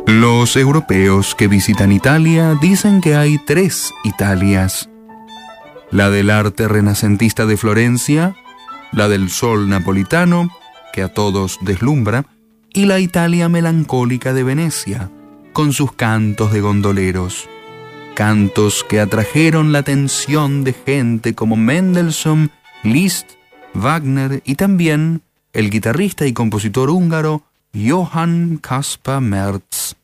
Los europeos que visitan Italia dicen que hay 3 Italias: la del arte renacentista de Florencia, la del sol napolitano, que a todos deslumbra, y la Italia melancólica de Venecia, con sus cantos de gondoleros. Cantos que atrajeron la atención de gente como Mendelssohn, Liszt, Wagner y también el guitarrista y compositor húngaro Johann Caspar Merz.